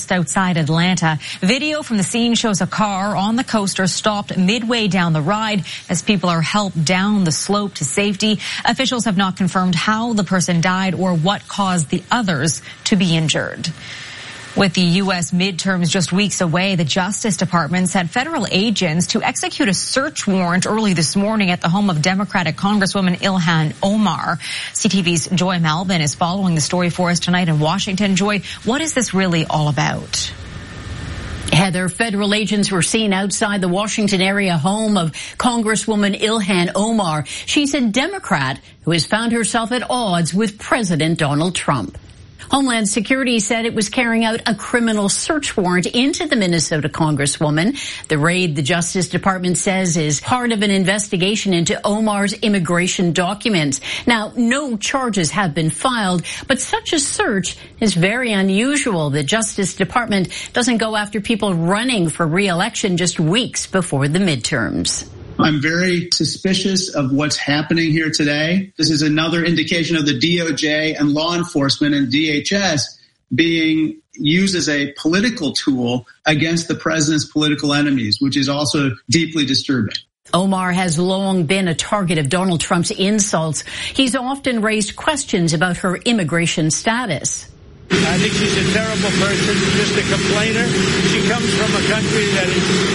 just outside Atlanta. Video from the scene shows a car on the coaster stopped midway down the ride as people are helped down the slope to safety. Officials have not confirmed how the person died or what caused the others to be injured. With the U.S. midterms just weeks away, the Justice Department sent federal agents to execute a search warrant early this morning at the home of Democratic Congresswoman Ilhan Omar. CTV's Joy Malvin is following the story for us tonight in Washington. Joy, what is this really all about? Heather, federal agents were seen outside the Washington area home of Congresswoman Ilhan Omar. She's a Democrat who has found herself at odds with President Donald Trump. Homeland Security said it was carrying out a criminal search warrant into the Minnesota Congresswoman. The raid, the Justice Department says, is part of an investigation into Omar's immigration documents. Now, no charges have been filed, but such a search is very unusual. The Justice Department doesn't go after people running for re-election just weeks before the midterms. I'm very suspicious of what's happening here today. This is another indication of the DOJ and law enforcement and DHS being used as a political tool against the president's political enemies, which is also deeply disturbing. Omar has long been a target of Donald Trump's insults. He's often raised questions about her immigration status. I think she's a terrible person, just a complainer. She comes from a country that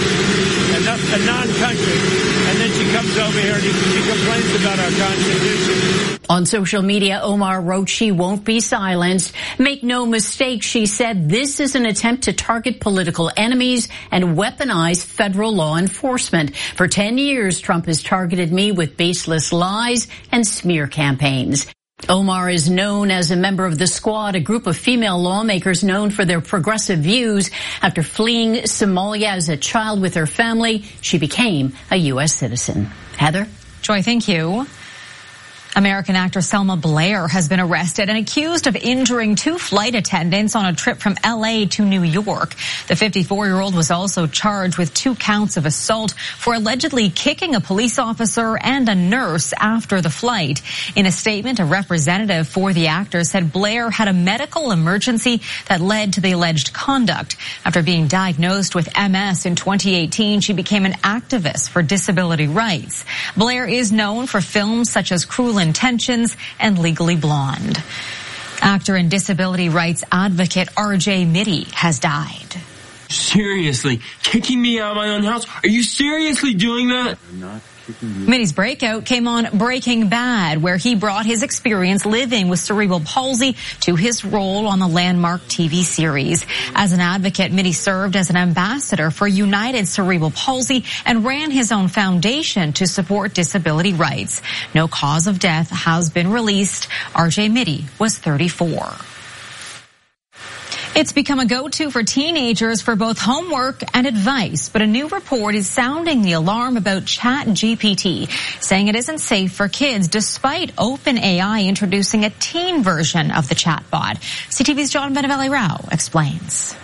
is a non-country, and then she comes over here and she complains about our Constitution. On social media, Omar wrote she won't be silenced. Make no mistake, she said, this is an attempt to target political enemies and weaponize federal law enforcement. For 10 years, Trump has targeted me with baseless lies and smear campaigns. Omar is known as a member of the Squad, a group of female lawmakers known for their progressive views. After fleeing Somalia as a child with her family, she became a U.S. citizen. Heather? Joy, thank you. American actor Selma Blair has been arrested and accused of injuring two flight attendants on a trip from L.A. to New York. The 54-year-old was also charged with 2 counts of assault for allegedly kicking a police officer and a nurse after the flight. In a statement, a representative for the actor said Blair had a medical emergency that led to the alleged conduct. After being diagnosed with MS in 2018, she became an activist for disability rights. Blair is known for films such as Cruel Intentions and Legally Blonde. Actor and disability rights advocate R.J. Mitte has died. Seriously, kicking me out of my own house? Are you seriously doing that? I'm not. Mitte's breakout came on Breaking Bad, where he brought his experience living with cerebral palsy to his role on the landmark TV series. As an advocate, Mitte served as an ambassador for United Cerebral Palsy and ran his own foundation to support disability rights. No cause of death has been released. R.J. Mitte was 34. It's become a go-to for teenagers for both homework and advice, but a new report is sounding the alarm about ChatGPT, saying it isn't safe for kids despite OpenAI introducing a teen version of the chatbot. CTV's John Benavelli-Rao explains.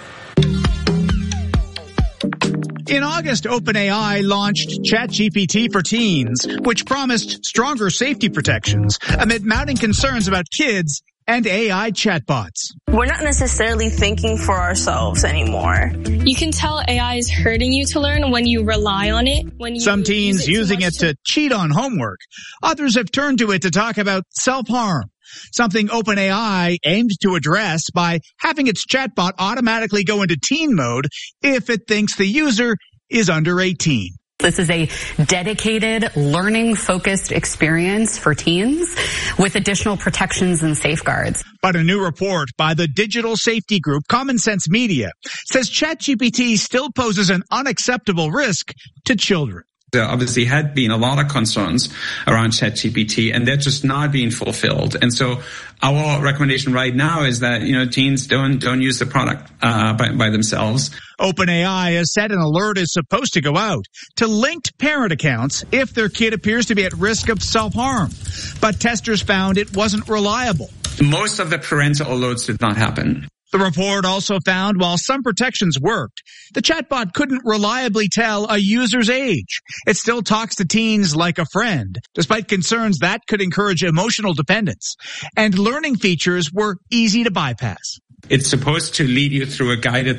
In August, OpenAI launched ChatGPT for teens, which promised stronger safety protections amid mounting concerns about kids and AI chatbots. We're not necessarily thinking for ourselves anymore. You can tell AI is hurting you to learn when you rely on it. Some teens using it to cheat on homework. Others have turned to it to talk about self-harm, something OpenAI aimed to address by having its chatbot automatically go into teen mode if it thinks the user is under 18. This is a dedicated, learning-focused experience for teens with additional protections and safeguards. But a new report by the digital safety group Common Sense Media says ChatGPT still poses an unacceptable risk to children. There obviously had been a lot of concerns around ChatGPT, and they're just not being fulfilled. And so our recommendation right now is that, teens don't use the product by themselves. OpenAI has said an alert is supposed to go out to linked parent accounts if their kid appears to be at risk of self-harm. But testers found it wasn't reliable. Most of the parental alerts did not happen. The report also found while some protections worked, the chatbot couldn't reliably tell a user's age. It still talks to teens like a friend, despite concerns that could encourage emotional dependence. And learning features were easy to bypass. It's supposed to lead you through a guided